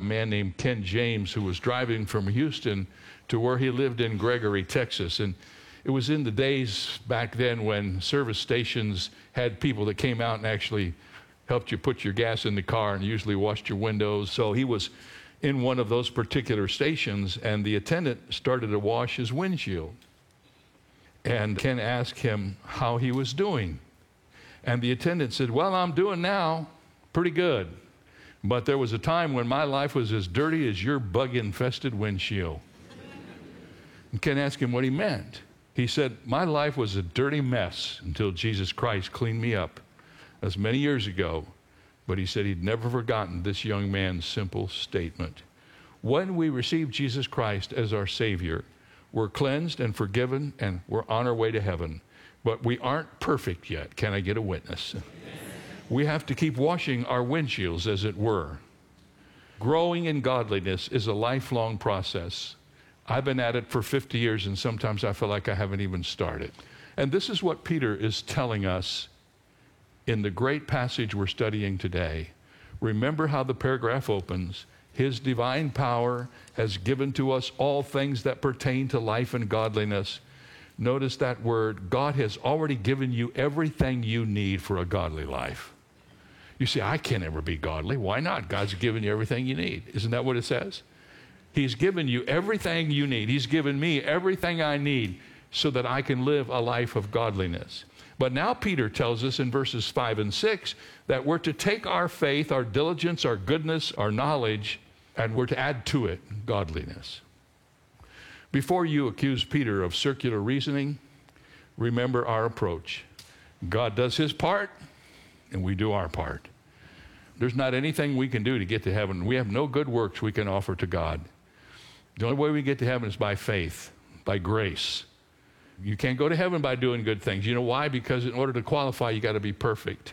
man named Ken James who was driving from Houston to where he lived in Gregory, Texas. And it was in the days back then when service stations had people that came out and actually helped you put your gas in the car and usually washed your windows. So he was in one of those particular stations, and the attendant started to wash his windshield. And Ken asked him how he was doing. And the attendant said, "Well, I'm doing now pretty good. But there was a time when my life was as dirty as your bug-infested windshield." And Ken asked him what he meant. He said, "My life was a dirty mess until Jesus Christ cleaned me up. That was many years ago." But he said he'd never forgotten this young man's simple statement. When we receive Jesus Christ as our Savior, we're cleansed and forgiven, and we're on our way to heaven. But we aren't perfect yet. Can I get a witness? We have to keep washing our windshields, as it were. Growing in godliness is a lifelong process. I've been at it for 50 years, and sometimes I feel like I haven't even started. And this is what Peter is telling us in the great passage we're studying today. Remember how the paragraph opens. His divine power has given to us all things that pertain to life and godliness. Notice that word. God has already given you everything you need for a godly life. You say, "I can't ever be godly." Why not? God's given you everything you need. Isn't that what it says? He's given you everything you need. He's given me everything I need so that I can live a life of godliness. But now Peter tells us in verses 5 and 6 that we're to take our faith, our diligence, our goodness, our knowledge, and we're to add to it godliness. Before you accuse Peter of circular reasoning, remember our approach. God does his part, and we do our part. There's not anything we can do to get to heaven. We have no good works we can offer to God. The only way we get to heaven is by faith, by grace. You can't go to heaven by doing good things. You know why? Because in order to qualify, you got to be perfect.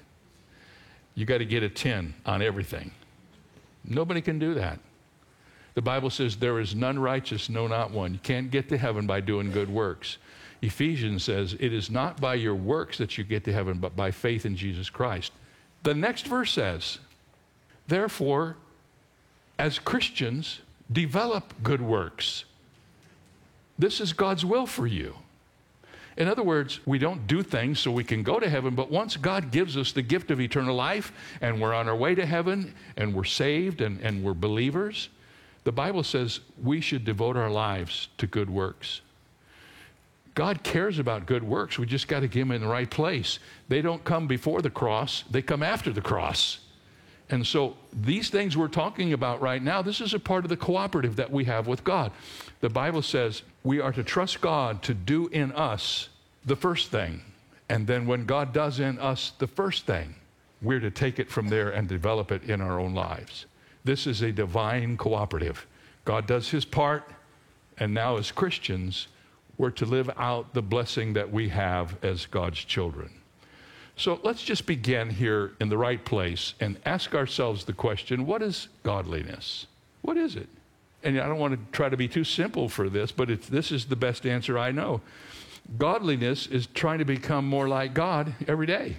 You got to get a 10 on everything. Nobody can do that. The Bible says there is none righteous, no, not one. You can't get to heaven by doing good works. Ephesians says it is not by your works that you get to heaven, but by faith in Jesus Christ. The next verse says, therefore, as Christians, develop good works. This is God's will for you. In other words, we don't do things so we can go to heaven, but once God gives us the gift of eternal life, and we're on our way to heaven, and we're saved, and we're believers, the Bible says we should devote our lives to good works. God cares about good works. We just got to get them in the right place. They don't come before the cross. They come after the cross. And so these things we're talking about right now, this is a part of the cooperative that we have with God. The Bible says we are to trust God to do in us the first thing. And then when God does in us the first thing, we're to take it from there and develop it in our own lives. This is a divine cooperative. God does his part, and now as Christians, we're to live out the blessing that we have as God's children. So let's just begin here in the right place and ask ourselves the question, what is godliness? What is it? And I don't want to try to be too simple for this, but this is the best answer I know. Godliness is trying to become more like God every day,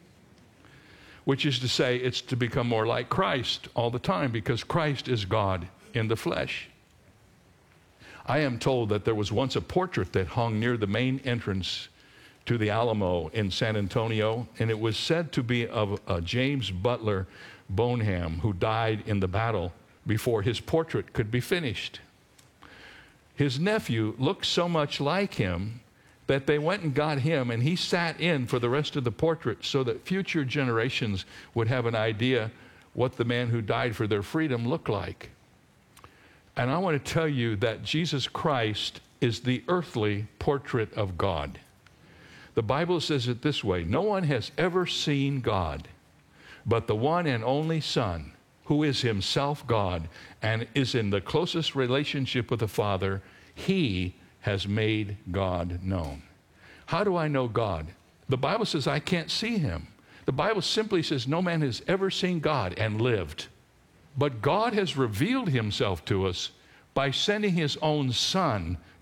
which is to say it's to become more like Christ all the time, because Christ is God in the flesh. I am told that there was once a portrait that hung near the main entrance to the Alamo in San Antonio, and it was said to be of James Butler Bonham, who died in the battle before his portrait could be finished. His nephew looked so much like him that they went and got him, and he sat in for the rest of the portrait so that future generations would have an idea what the man who died for their freedom looked like. And I want to tell you that Jesus Christ is the earthly portrait of God. The Bible says it this way, no one has ever seen God, but the one and only Son, who is himself God and is in the closest relationship with the Father, he has made God known. How do I know God? The Bible says I can't see him. The Bible simply says no man has ever seen God and lived. But God has revealed himself to us by sending his own Son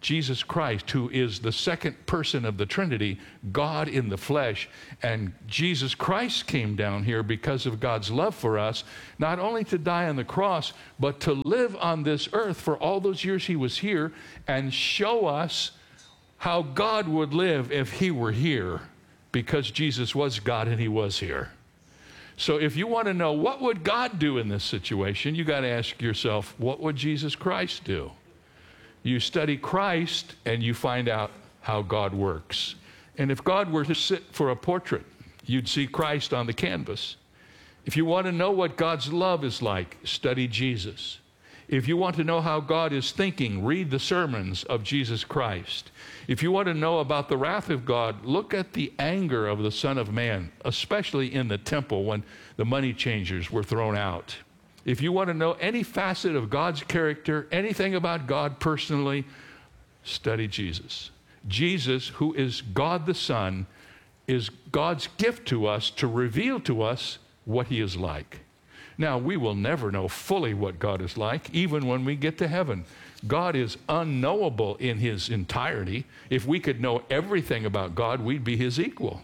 Jesus Christ, who is the second person of the Trinity, God in the flesh. And Jesus Christ came down here because of God's love for us, not only to die on the cross, but to live on this earth for all those years he was here and show us how God would live if he were here, because Jesus was God and he was here. So if you want to know what would God do in this situation, you got to ask yourself, what would Jesus Christ do? You study Christ and you find out how God works. And if God were to sit for a portrait, you'd see Christ on the canvas. If you want to know what God's love is like, study Jesus. If you want to know how God is thinking, read the sermons of Jesus Christ. If you want to know about the wrath of God, look at the anger of the Son of Man, especially in the temple when the money changers were thrown out. If you want to know any facet of God's character, anything about God personally, study Jesus. Jesus, who is God the Son, is God's gift to us to reveal to us what he is like. Now, we will never know fully what God is like, even when we get to heaven. God is unknowable in his entirety. If we could know everything about God, we'd be his equal.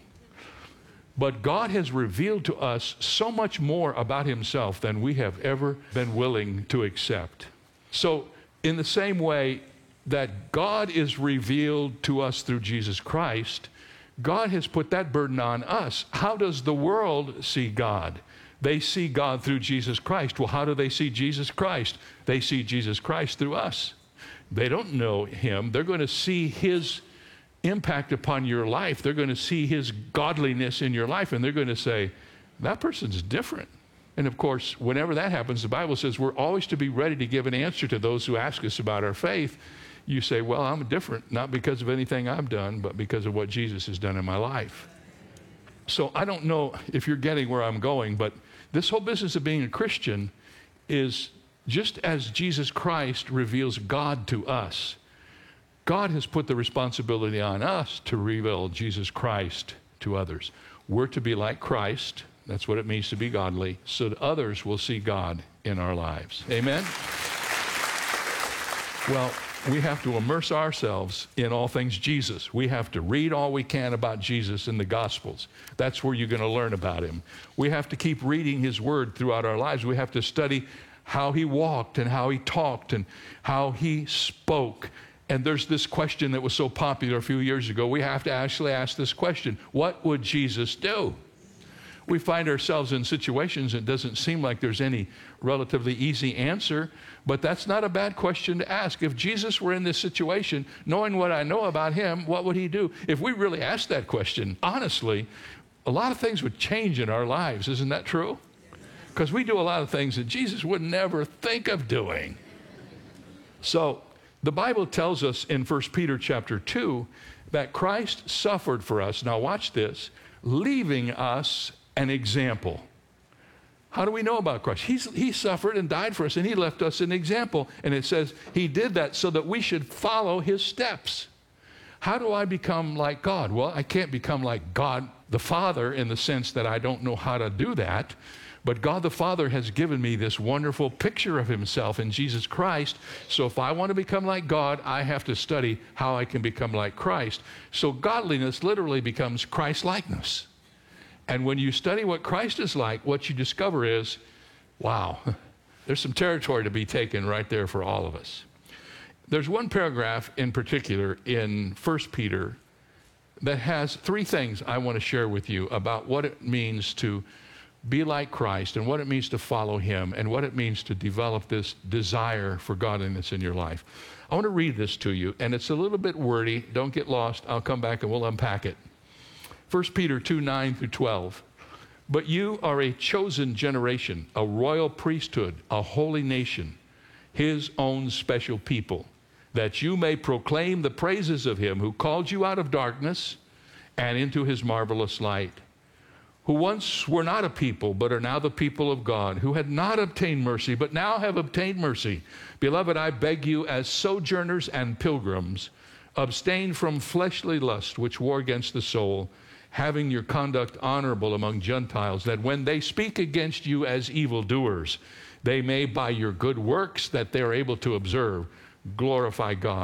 But God has revealed to us so much more about himself than we have ever been willing to accept. So, in the same way that God is revealed to us through Jesus Christ, God has put that burden on us. How does the world see God? They see God through Jesus Christ. Well, how do they see Jesus Christ? They see Jesus Christ through us. They don't know him. They're going to see his impact upon your life. They're going to see his godliness in your life, and they're going to say, that person's different. And of course, whenever that happens, the Bible says we're always to be ready to give an answer to those who ask us about our faith. You say, well, I'm different, not because of anything I've done, but because of what Jesus has done in my life. So I don't know if you're getting where I'm going, but this whole business of being a Christian is just as Jesus Christ reveals God to us. God has put the responsibility on us to reveal Jesus Christ to others. We're to be like Christ. That's what it means to be godly, so that others will see God in our lives. Amen? Well, we have to immerse ourselves in all things Jesus. We have to read all we can about Jesus in the Gospels. That's where you're going to learn about him. We have to keep reading his word throughout our lives. We have to study how he walked and how he talked and how he spoke. And there's this question that was so popular a few years ago. We have to actually ask this question: what would Jesus do? We find ourselves in situations it doesn't seem like there's any relatively easy answer, but that's not a bad question to ask. If Jesus were in this situation, knowing what I know about him, what would he do? If we really asked that question, honestly, a lot of things would change in our lives. Isn't that true? Because we do a lot of things that Jesus would never think of doing. So the Bible tells us in 1 Peter chapter 2 that Christ suffered for us. Now watch this, leaving us an example. How do we know about Christ? He suffered and died for us, and he left us an example. And it says he did that so that we should follow his steps. How do I become like God? Well, I can't become like God the Father in the sense that I don't know how to do that. But God the Father has given me this wonderful picture of himself in Jesus Christ. So if I want to become like God, I have to study how I can become like Christ. So godliness literally becomes Christ-likeness. And when you study what Christ is like, what you discover is, wow, there's some territory to be taken right there for all of us. There's one paragraph in particular in 1 Peter that has three things I want to share with you about what it means to be like Christ and what it means to follow him and what it means to develop this desire for godliness in your life. I want to read this to you, and it's a little bit wordy. Don't get lost. I'll come back and we'll unpack it. 1 Peter 2, 9 through 12. But you are a chosen generation, a royal priesthood, a holy nation, his own special people, that you may proclaim the praises of him who called you out of darkness and into his marvelous light, who once were not a people, but are now the people of God, who had not obtained mercy, but now have obtained mercy. Beloved, I beg you, as sojourners and pilgrims, abstain from fleshly lust, which war against the soul, having your conduct honorable among Gentiles, that when they speak against you as evildoers, they may, by your good works that they are able to observe, glorify God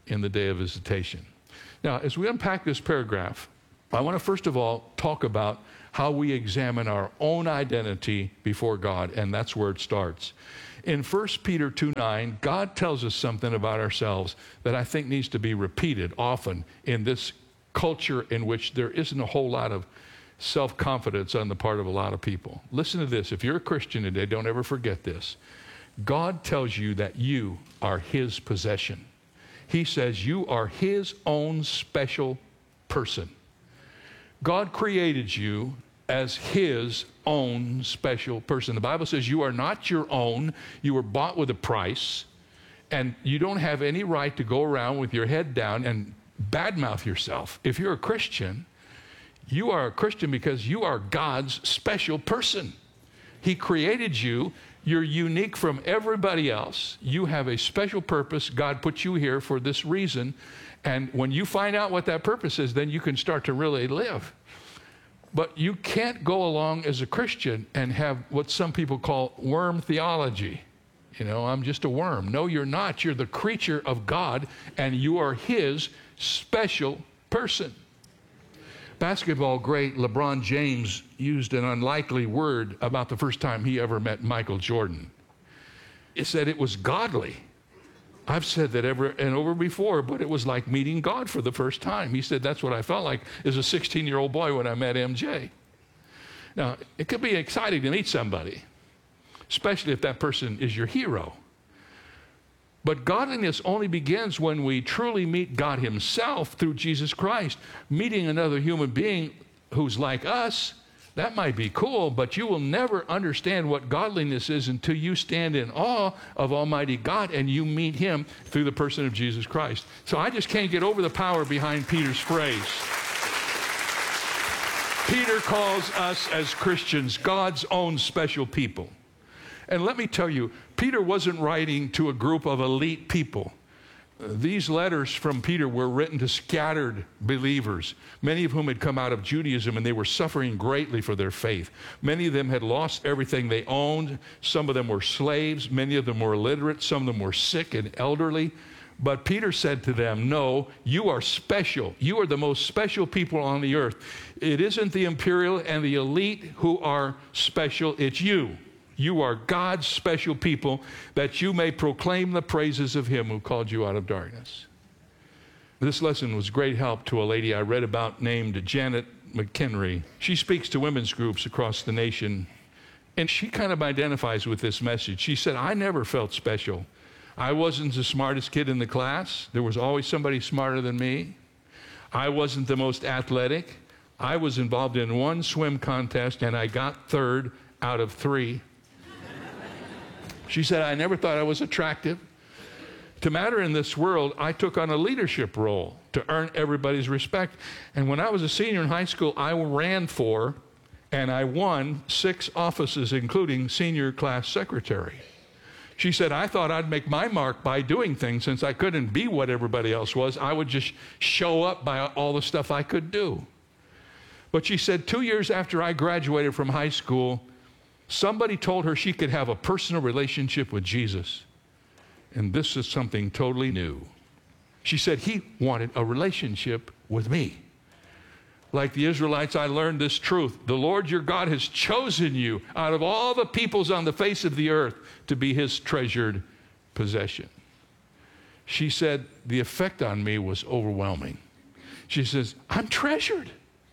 in the day of visitation. Now, as we unpack this paragraph, I want to first of all talk about how we examine our own identity before God, and that's where it starts. In 1 Peter 2:9, God tells us something about ourselves that I think needs to be repeated often in this culture in which there isn't a whole lot of self-confidence on the part of a lot of people. Listen to this. If you're a Christian today, don't ever forget this. God tells you that you are His possession. He says you are His own special person. God created you as His own special person. The Bible says you are not your own. You were bought with a price, and you don't have any right to go around with your head down and badmouth yourself. If you're a Christian, you are a Christian because you are God's special person. He created you. You're unique from everybody else. You have a special purpose. God put you here for this reason. And when you find out what that purpose is, then you can start to really live. But you can't go along as a Christian and have what some people call worm theology. You know, I'm just a worm. No, you're not. You're the creature of God, and you are His special person. Basketball great LeBron James used an unlikely word about the first time he ever met Michael Jordan. He said it was godly. I've said that ever and over before, but it was like meeting God for the first time. He said that's what I felt like as a 16-year-old boy when I met MJ. Now, it could be exciting to meet somebody, especially if that person is your hero. But godliness only begins when we truly meet God Himself through Jesus Christ. Meeting another human being who's like us, that might be cool, but you will never understand what godliness is until you stand in awe of Almighty God and you meet Him through the person of Jesus Christ. So I just can't get over the power behind Peter's phrase. Peter calls us as Christians God's own special people. And let me tell you, Peter wasn't writing to a group of elite people. These letters from Peter were written to scattered believers, many of whom had come out of Judaism, and they were suffering greatly for their faith. Many of them had lost everything they owned. Some of them were slaves. Many of them were illiterate. Some of them were sick and elderly. But Peter said to them, no, you are special. You are the most special people on the earth. It isn't the imperial and the elite who are special. It's you. You are God's special people, that you may proclaim the praises of Him who called you out of darkness. This lesson was great help to a lady I read about named Janet McHenry. She speaks to women's groups across the nation, and she kind of identifies with this message. She said, I never felt special. I wasn't the smartest kid in the class. There was always somebody smarter than me. I wasn't the most athletic. I was involved in one swim contest, and I got 3rd out of 3. She said, I never thought I was attractive. To matter in this world, I took on a leadership role to earn everybody's respect. And when I was a senior in high school, I ran for and I won 6 offices, including senior class secretary. She said, I thought I'd make my mark by doing things. Since I couldn't be what everybody else was, I would just show up by all the stuff I could do. But she said 2 years after I graduated from high school, somebody told her she could have a personal relationship with Jesus. And this is something totally new. She said, He wanted a relationship with me. Like the Israelites, I learned this truth. The Lord your God has chosen you out of all the peoples on the face of the earth to be His treasured possession. She said, the effect on me was overwhelming. She says, I'm treasured.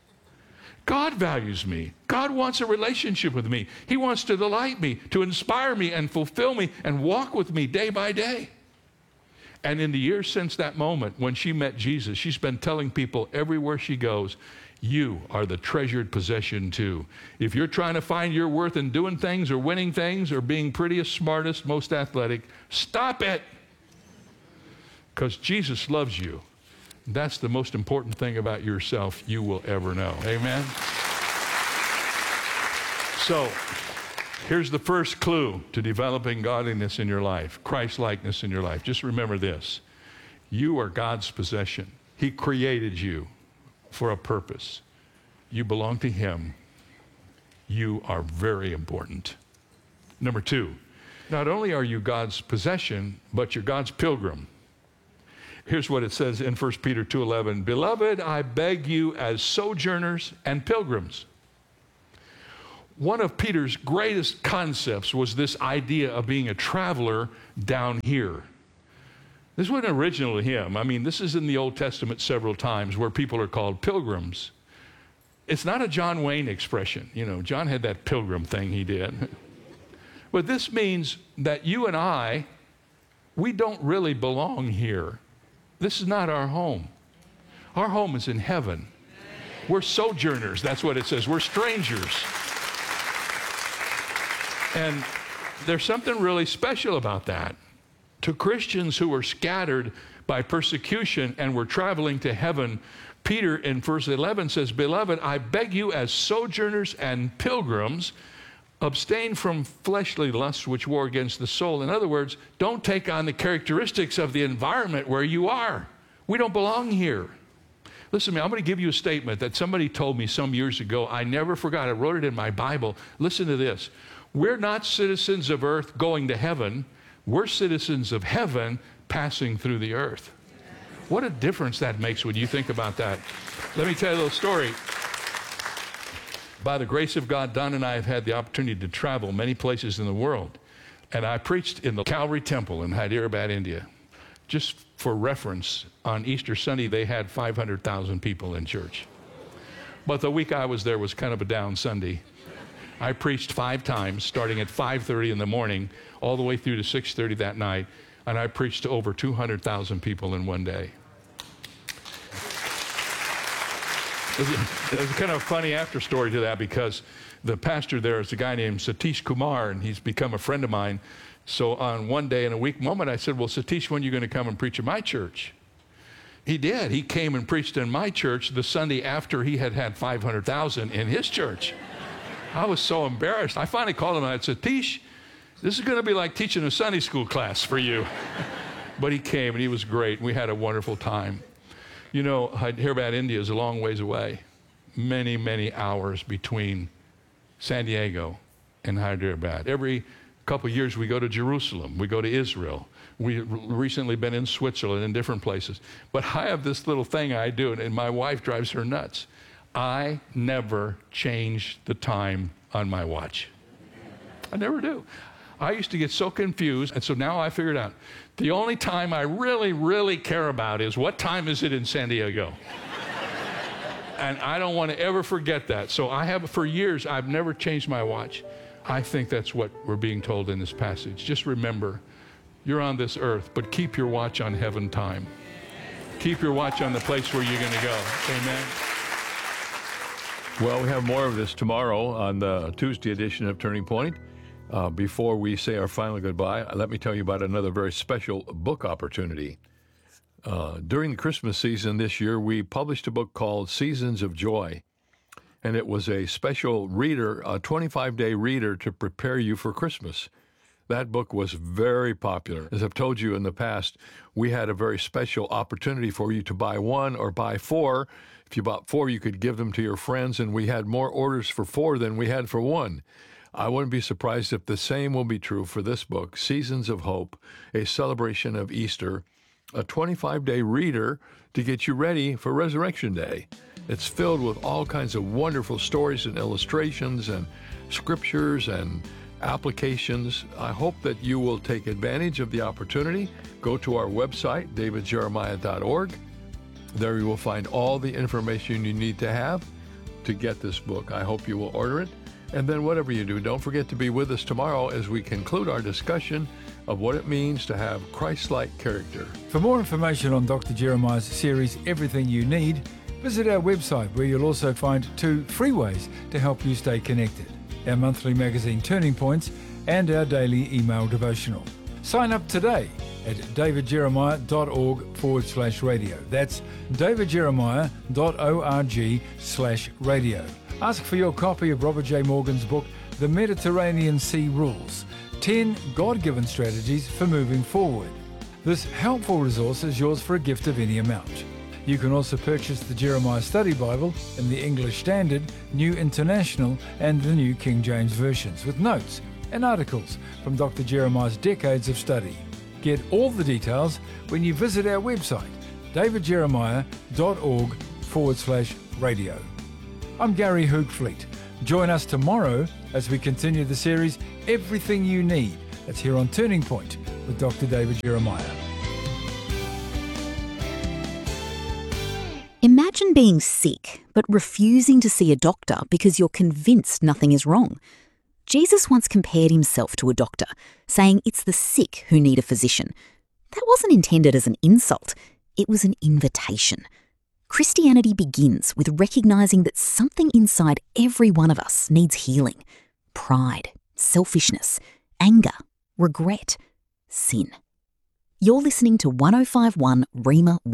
God values me. God wants a relationship with me. He wants to delight me, to inspire me and fulfill me and walk with me day by day. And in the years since that moment when she met Jesus, she's been telling people everywhere she goes, you are the treasured possession too. If you're trying to find your worth in doing things or winning things or being prettiest, smartest, most athletic, stop it. Because Jesus loves you. That's the most important thing about yourself you will ever know. Amen? So, here's the first clue to developing godliness in your life, Christ-likeness in your life. Just remember this. You are God's possession. He created you for a purpose. You belong to Him. You are very important. Number 2, not only are you God's possession, but you're God's pilgrim. Here's what it says in 1 Peter 2:11. Beloved, I beg you as sojourners and pilgrims. One of Peter's greatest concepts was this idea of being a traveler down here. This wasn't original to him. I mean, this is in the Old Testament several times where people are called pilgrims. It's not a John Wayne expression. You know, John had that pilgrim thing he did. But this means that you and I, we don't really belong here. This is not our home. Our home is in heaven. We're sojourners. That's what it says. We're strangers. And there's something really special about that. To Christians who were scattered by persecution and were traveling to heaven, Peter in verse 11 says, Beloved, I beg you as sojourners and pilgrims, abstain from fleshly lusts which war against the soul. In other words, don't take on the characteristics of the environment where you are. We don't belong here. Listen to me, I'm going to give you a statement that somebody told me some years ago. I never forgot. I wrote it in my Bible. Listen to this. We're not citizens of earth going to heaven. We're citizens of heaven passing through the earth. What a difference that makes when you think about that. Let me tell you a little story. By the grace of God, Don and I have had the opportunity to travel many places in the world. And I preached in the Calvary Temple in Hyderabad, India. Just for reference, on Easter Sunday, they had 500,000 people in church. But the week I was there was kind of a down Sunday. I preached 5 times, starting at 5:30 in the morning, all the way through to 6:30 that night. And I preached to over 200,000 people in one day. There's a kind of funny after story to that, because the pastor there is a guy named Satish Kumar, and he's become a friend of mine. So on one day in a weak moment, I said, well, Satish, when are you going to come and preach at my church? He did. He came and preached in my church the Sunday after he had had 500,000 in his church. I was so embarrassed. I finally called him and I said, Satish, this is going to be like teaching a Sunday school class for you. But he came and he was great. We had a wonderful time. You know, Hyderabad, India is a long ways away. Many, many hours between San Diego and Hyderabad. Every couple of years we go to Jerusalem. We go to Israel. We've recently been in Switzerland and different places. But I have this little thing I do, and my wife drives her nuts. I never change the time on my watch. I never do. I used to get so confused, and so now I figured out the only time I really, really care about is what time is it in San Diego? And I don't want to ever forget that. So I have, for years, I've never changed my watch. I think that's what we're being told in this passage. Just remember, you're on this earth, but keep your watch on heaven time. Keep your watch on the place where you're going to go. Amen. Well, we have more of this tomorrow on the Tuesday edition of Turning Point. Before we say our final goodbye, let me tell you about another very special book opportunity. During the Christmas season this year, we published a book called Seasons of Joy. And it was a special reader, a 25-day reader to prepare you for Christmas. That book was very popular. As I've told you in the past, we had a very special opportunity for you to buy 1 or buy 4. If you bought 4, you could give them to your friends, and we had more orders for 4 than we had for 1. I wouldn't be surprised if the same will be true for this book, Seasons of Hope, a celebration of Easter, a 25-day reader to get you ready for Resurrection Day. It's filled with all kinds of wonderful stories and illustrations and scriptures and applications. I hope that you will take advantage of the opportunity. Go to our website, davidjeremiah.org. There you will find all the information you need to have to get this book. I hope you will order it. And then whatever you do, don't forget to be with us tomorrow as we conclude our discussion of what it means to have Christ-like character. For more information on Dr. Jeremiah's series, Everything You Need, visit our website, where you'll also find 2 free ways to help you stay connected: our monthly magazine Turning Points and our daily email devotional. Sign up today at davidjeremiah.org/radio. That's davidjeremiah.org/radio. Ask for your copy of Robert J. Morgan's book, The Mediterranean Sea Rules, 10 God-given strategies for moving forward. This helpful resource is yours for a gift of any amount. You can also purchase the Jeremiah Study Bible in the English Standard, New International, and the New King James versions, with notes and articles from Dr. Jeremiah's decades of study. Get all the details when you visit our website, davidjeremiah.org/radio. I'm Gary Hoogfleet. Join us tomorrow as we continue the series Everything You Need. That's here on Turning Point with Dr. David Jeremiah. Imagine being sick, but refusing to see a doctor because you're convinced nothing is wrong. Jesus once compared himself to a doctor, saying it's the sick who need a physician. That wasn't intended as an insult, it was an invitation. Christianity begins with recognizing that something inside every one of us needs healing. Pride, selfishness, anger, regret, sin. You're listening to 105.1 Rhema